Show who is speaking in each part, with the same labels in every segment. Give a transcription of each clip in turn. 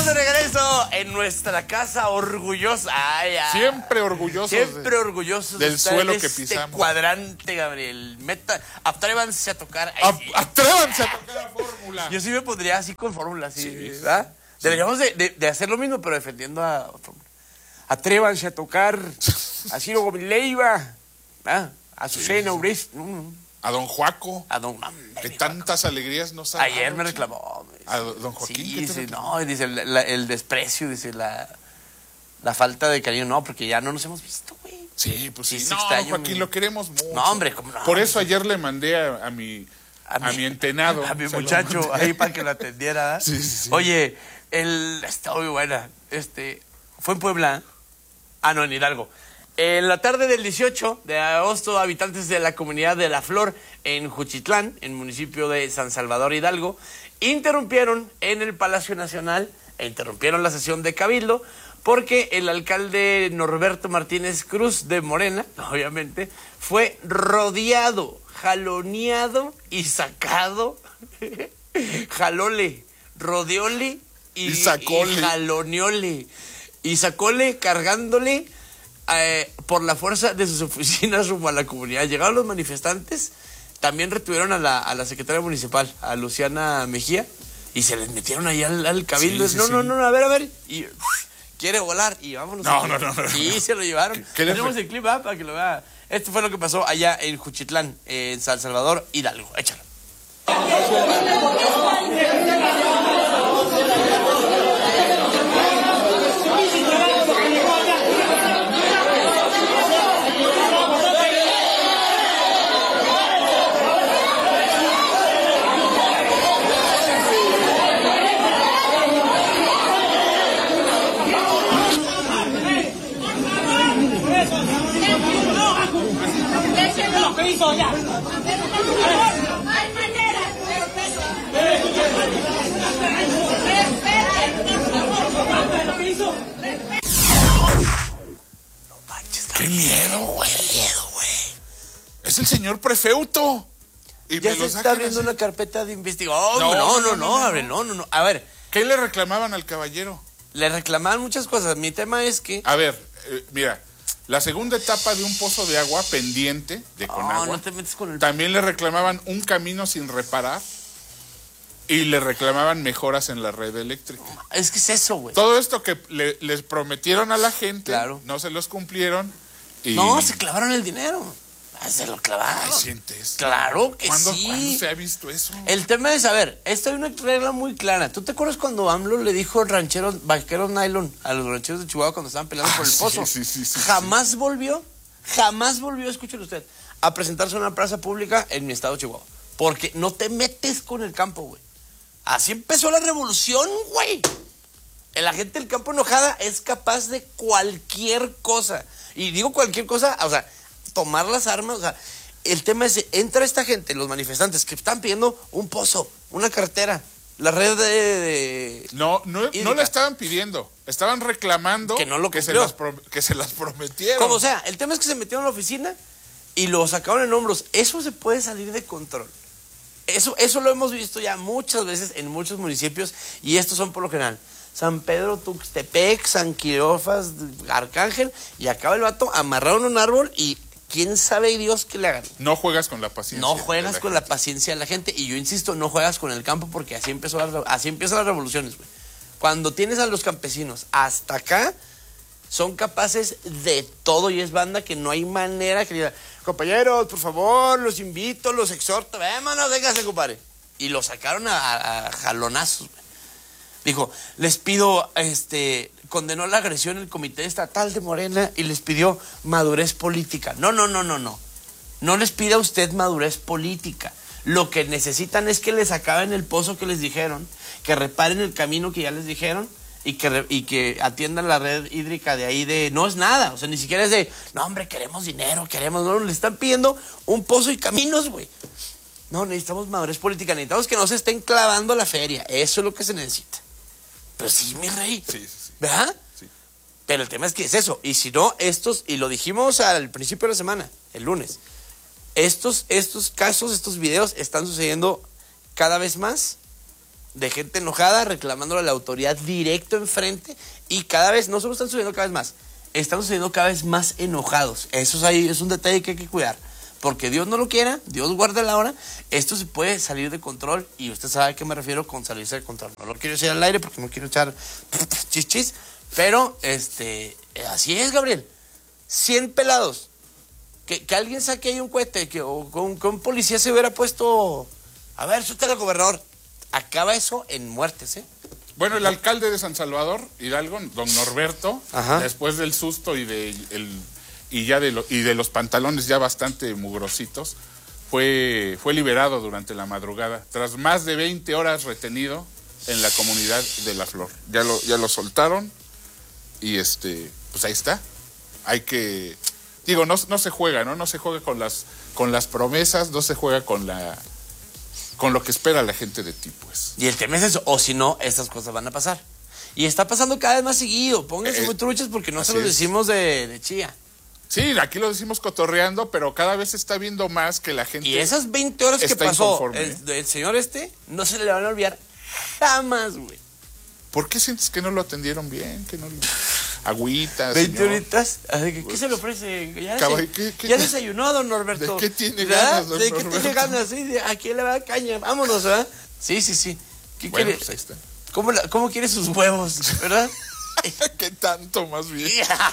Speaker 1: de regreso en nuestra casa orgullosa.
Speaker 2: Siempre orgullosos.
Speaker 1: Siempre orgullosos
Speaker 2: del suelo que
Speaker 1: este
Speaker 2: pisamos.
Speaker 1: Cuadrante, Gabriel. Atrévanse a tocar.
Speaker 2: Atrévanse a tocar la fórmula.
Speaker 1: Yo sí me pondría así con fórmula, sí,
Speaker 2: Sí,
Speaker 1: ¿verdad? Sí. Deberíamos de hacer lo mismo, pero defendiendo a fórmula. Atrévanse a tocar a Ciro Gómez Leiva, ¿verdad? A Azucena Urest.
Speaker 2: A don Juaco.
Speaker 1: A don
Speaker 2: Que tantas alegrías nos ha dado.
Speaker 1: Ayer me reclamó.
Speaker 2: A don Joaquín.
Speaker 1: Sí,
Speaker 2: ¿qué te
Speaker 1: dice,
Speaker 2: reclamó?
Speaker 1: no, dice el desprecio, dice la falta de cariño, no, porque ya no nos hemos visto, güey.
Speaker 2: Sí, pues sí.
Speaker 1: Sí,
Speaker 2: No,
Speaker 1: extraño,
Speaker 2: Joaquín, lo queremos mucho.
Speaker 1: No, hombre, ¿cómo no?
Speaker 2: Por eso ayer le mandé a mi entenado.
Speaker 1: A mi
Speaker 2: Se lo
Speaker 1: muchacho
Speaker 2: mandé.
Speaker 1: ahí para que lo atendiera.
Speaker 2: Sí.
Speaker 1: Oye, está muy buena. Fue en Puebla. No, en Hidalgo. En la tarde del 18 de agosto, habitantes de la comunidad de La Flor en Juchitlán, en el municipio de San Salvador, Hidalgo, interrumpieron en el Palacio Nacional, interrumpieron la sesión de Cabildo, porque el alcalde Norberto Martínez Cruz de Morena, obviamente, fue rodeado, jaloneado y sacado. Jalole, rodeóle y
Speaker 2: sacóle.
Speaker 1: y jaloneóle. Y sacóle cargándole por la fuerza de sus oficinas rumbo a la comunidad. Llegaron los manifestantes, también retuvieron a la secretaria municipal, a Luciana Mejía, y se les metieron ahí al cabildo.
Speaker 2: Sí,
Speaker 1: No, a ver. Y quiere volar y vámonos.
Speaker 2: No.
Speaker 1: Sí, se lo llevaron. Tenemos el clip para que lo vea. Esto fue lo que pasó allá en Juchitlán, en San Salvador, Hidalgo. Échalo.
Speaker 3: ¿Qué hizo ya?
Speaker 2: ¡Qué miedo, güey! Es el señor prefeuto. Y
Speaker 1: Ya
Speaker 2: me
Speaker 1: se
Speaker 2: lo
Speaker 1: está
Speaker 2: sacan
Speaker 1: abriendo
Speaker 2: así.
Speaker 1: una carpeta de investigación.
Speaker 2: No,
Speaker 1: Gabriel, no. A ver,
Speaker 2: ¿Qué le reclamaban al caballero?
Speaker 1: le reclamaban muchas cosas. Mi tema es que...
Speaker 2: A ver, mira, la segunda etapa de un pozo de agua pendiente de Conagua.
Speaker 1: No te metes con el...
Speaker 2: También le reclamaban un camino sin reparar y le reclamaban mejoras en la red eléctrica.
Speaker 1: Es que es eso, güey.
Speaker 2: Todo esto que les prometieron a la gente,
Speaker 1: Claro.
Speaker 2: no se los cumplieron. Y...
Speaker 1: No, se clavaron el dinero. Se lo clavaron.
Speaker 2: Ay, sientes.
Speaker 1: Claro que
Speaker 2: ¿Cuándo
Speaker 1: sí.
Speaker 2: se ha visto eso?
Speaker 1: El tema es, a ver, esto hay una regla muy clara. ¿Tú te acuerdas cuando AMLO le dijo rancheros, vaqueros nylon a los rancheros de Chihuahua cuando estaban peleando por el pozo?
Speaker 2: Sí.
Speaker 1: Jamás volvió, escúchelo usted, a presentarse en una plaza pública en mi estado de Chihuahua. Porque no te metes con el campo, güey. Así empezó la revolución, güey. La gente del campo enojada es capaz de cualquier cosa. Y digo cualquier cosa, o sea, tomar las armas, o sea, el tema es, entra esta gente, los manifestantes, que están pidiendo un pozo, una carretera, la red de
Speaker 2: No
Speaker 1: hídrica.
Speaker 2: la estaban pidiendo, estaban reclamando
Speaker 1: Que no lo
Speaker 2: que
Speaker 1: cumplió.
Speaker 2: se las prometieron.
Speaker 1: Como sea, el tema es que se metieron a la oficina y lo sacaron en hombros. Eso se puede salir de control. Eso lo hemos visto ya muchas veces en muchos municipios y estos son por lo general San Pedro, Tuxtepec, San Quirofas, Arcángel, y acaba el vato amarrado en un árbol y quién sabe Dios qué le hagan.
Speaker 2: No juegas con la paciencia.
Speaker 1: No juegas
Speaker 2: de
Speaker 1: con la paciencia de la gente y yo insisto, no juegas con el campo porque así empiezan las revoluciones, güey. Cuando tienes a los campesinos hasta acá, son capaces de todo y es banda que no hay manera que diga, compañeros, por favor, los invito, los exhorto, vámonos, véngase, compadre. Y lo sacaron a jalonazos, güey. Dijo, les pido, condenó la agresión el Comité Estatal de Morena y les pidió madurez política. No. No les pida usted madurez política. Lo que necesitan es que les acaben el pozo que les dijeron, que reparen el camino que ya les dijeron y que atiendan la red hídrica de ahí no es nada. O sea, ni siquiera es de, no, hombre, queremos dinero, no, le están pidiendo un pozo y caminos, güey. No, necesitamos madurez política, necesitamos que no se estén clavando la feria. Eso es lo que se necesita. Pero sí, mi rey.
Speaker 2: Sí.
Speaker 1: ¿Verdad?
Speaker 2: Sí.
Speaker 1: Pero el tema es que es eso. Y si no, y lo dijimos al principio de la semana, el lunes, estos casos, estos videos están sucediendo cada vez más de gente enojada reclamándole a la autoridad directo enfrente y cada vez, no solo están sucediendo cada vez más, están sucediendo cada vez más enojados. Eso es, ahí, es un detalle que hay que cuidar. Porque Dios no lo quiera, Dios guarde la hora, esto se puede salir de control y usted sabe a qué me refiero con salirse de control. No lo quiero decir al aire porque no quiero echar chis, pero así es, Gabriel. 100 pelados. Que alguien saque ahí un cohete, o con un policía se hubiera puesto, a ver, suéltale al gobernador. Acaba eso en muertes, ¿eh?
Speaker 2: Bueno, el alcalde de San Salvador, Hidalgo, don Norberto,
Speaker 1: Ajá.
Speaker 2: después del susto y de los pantalones ya bastante mugrositos, fue liberado durante la madrugada, tras más de 20 horas retenido en la comunidad de La Flor. Ya lo soltaron y pues ahí está. Hay que, digo, no se juega, ¿no? No se juega con las promesas, no se juega con lo que espera la gente de ti, pues.
Speaker 1: Y el tema es eso, o si no, estas cosas van a pasar. Y está pasando cada vez más seguido. Pónganse muy truchas porque no se los decimos de chía.
Speaker 2: Sí, aquí lo decimos cotorreando, pero cada vez se está viendo más que la gente.
Speaker 1: Y esas 20 horas que pasó el señor no se le van a olvidar jamás, güey.
Speaker 2: ¿Por qué sientes que no lo atendieron bien? Que no agüitas,
Speaker 1: 20 horitas. ¿Qué se le ofrece? Ya desayunó, don Norberto.
Speaker 2: ¿De qué tiene ganas, don Norberto?
Speaker 1: ¿De qué tiene ganas? Sí, ¿a quién le va a caña? Vámonos, ¿verdad? Sí. ¿Qué
Speaker 2: bueno,
Speaker 1: quiere?
Speaker 2: pues ahí está.
Speaker 1: ¿Cómo quiere sus huevos, verdad?
Speaker 2: ¿Qué tanto, más bien?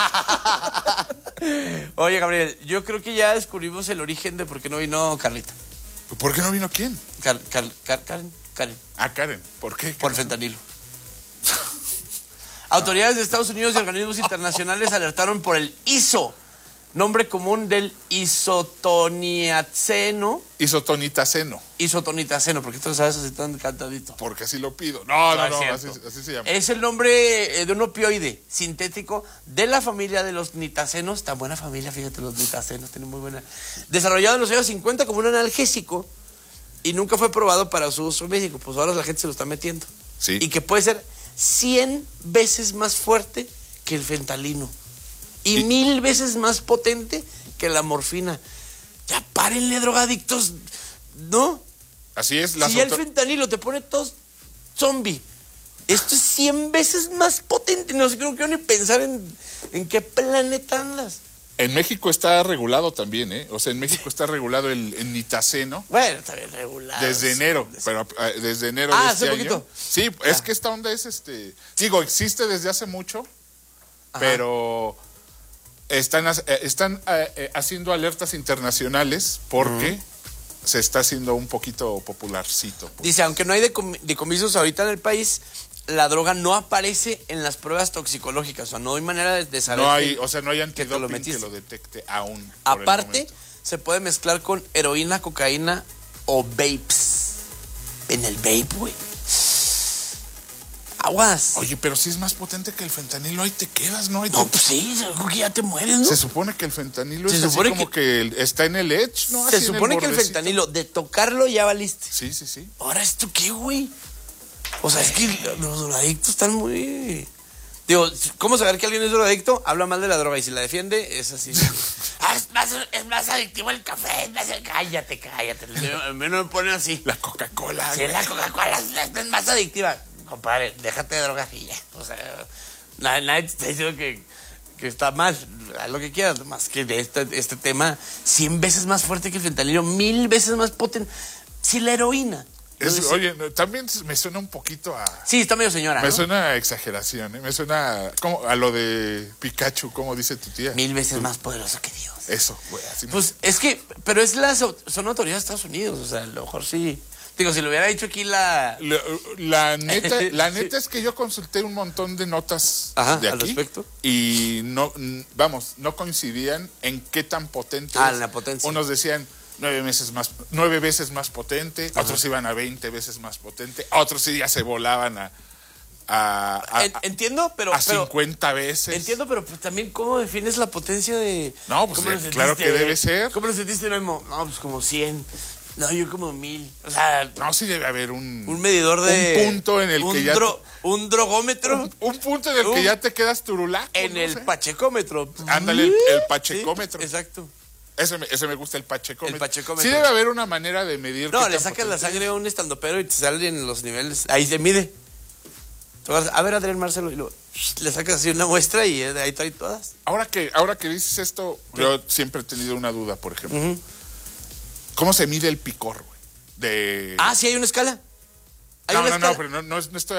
Speaker 1: Oye, Gabriel, yo creo que ya descubrimos el origen de por qué no vino Carlita.
Speaker 2: ¿Por qué no vino quién?
Speaker 1: Karen.
Speaker 2: Karen. ¿Por qué?
Speaker 1: Por fentanilo. Autoridades de Estados Unidos y organismos internacionales alertaron por el ISO, nombre común del isotoniaceno. Isotonitaceno, porque tú lo sabes así tan cantadito.
Speaker 2: Porque así lo pido. No, así se llama.
Speaker 1: Es el nombre de un opioide sintético de la familia de los nitacenos. Tan buena familia, fíjate, los nitacenos, tienen muy buena. Desarrollado en los años 50 como un analgésico y nunca fue probado para su uso en México. Pues ahora la gente se lo está metiendo.
Speaker 2: Sí.
Speaker 1: Y que puede ser 100 veces más fuerte que el fentanilo. Y 1000 veces más potente que la morfina. Ya párenle, drogadictos, ¿no?
Speaker 2: Así es.
Speaker 1: Si el fentanilo te pone todos zombie, esto es 100 veces más potente. No sé, creo que ni pensar en qué planeta andas.
Speaker 2: En México está regulado también, ¿eh? O sea, en México está regulado el nitaceno.
Speaker 1: Bueno, está bien regulado.
Speaker 2: Desde enero, pero desde enero de este año. Poquito. Sí, es que esta onda es digo, existe desde hace mucho, pero están haciendo alertas internacionales porque se está haciendo un poquito popularcito. Pues.
Speaker 1: Dice, aunque no hay decomisos ahorita en el país, la droga no aparece en las pruebas toxicológicas. O sea, no hay manera de saber.
Speaker 2: No hay antidoping que lo detecte aún.
Speaker 1: Aparte, se puede mezclar con heroína, cocaína o vapes. En el vape, güey. Aguas.
Speaker 2: Oye, pero si es más potente que el fentanilo, ahí te quedas, ¿no?
Speaker 1: No, pues sí, que ya te mueres, ¿no?
Speaker 2: Se supone que el fentanilo es así como que está en el edge, ¿no?
Speaker 1: Se supone que el fentanilo, de tocarlo ya valiste.
Speaker 2: Sí.
Speaker 1: ¿Ahora esto qué, güey? O sea, es que los drogadictos están muy... Digo, ¿cómo saber que alguien es drogadicto? Habla mal de la droga y si la defiende, es así. Es más adictivo el café. Cállate. A mí no me ponen así.
Speaker 2: La Coca-Cola.
Speaker 1: Sí, la Coca-Cola es más adictiva. Compadre, déjate de drogas y ya. O sea, nadie te está diciendo que está mal. Haz lo que quieras. Más que de este tema, 100 veces más fuerte que el fentanilo, 1000 veces más potente. Si la heroína...
Speaker 2: Oye, también me suena un poquito a...
Speaker 1: Sí, está medio señora,
Speaker 2: Me suena a exageración, ¿eh? Me suena como a lo de Pikachu, como dice tu tía.
Speaker 1: 1000 veces más poderoso que Dios.
Speaker 2: Eso, güey.
Speaker 1: Pues es que, pero son autoridades de Estados Unidos, o sea, a lo mejor sí. Digo, si lo hubiera dicho aquí la
Speaker 2: neta es que yo consulté un montón de notas de aquí
Speaker 1: al respecto
Speaker 2: y no coincidían en qué tan potente es.
Speaker 1: La potencia.
Speaker 2: Unos decían 9 veces más potente, otros iban a 20 veces más potente, otros sí ya se volaban
Speaker 1: entiendo, pero...
Speaker 2: A 50 veces.
Speaker 1: Entiendo, pero pues, también, ¿cómo defines la potencia de...?
Speaker 2: No, pues claro que debe ser.
Speaker 1: ¿Cómo lo sentiste, Memo? No, pues como 100. No, yo como 1000. O sea...
Speaker 2: No, sí debe haber un
Speaker 1: medidor de...
Speaker 2: Un punto en el que ya...
Speaker 1: Un drogómetro.
Speaker 2: Un punto en el que ya te quedas turulaco.
Speaker 1: En el pachecómetro.
Speaker 2: Ándale, el pachecómetro.
Speaker 1: Sí, exacto.
Speaker 2: Ese me gusta, el pachecómetro.
Speaker 1: El pachecómetro.
Speaker 2: Sí debe haber una manera de medir.
Speaker 1: No,
Speaker 2: qué
Speaker 1: le
Speaker 2: tan
Speaker 1: sacas la
Speaker 2: potente
Speaker 1: sangre a un estandopero y te salen los niveles. Ahí se mide. Tú vas, a ver, Adrián Marcelo, y luego le sacas así una muestra y ahí trae todas.
Speaker 2: Ahora que dices esto, yo siempre he tenido una duda, por ejemplo. ¿Cómo se mide el picor, güey?
Speaker 1: Ah, sí, hay una escala. Hay una escala.
Speaker 2: Pero no estoy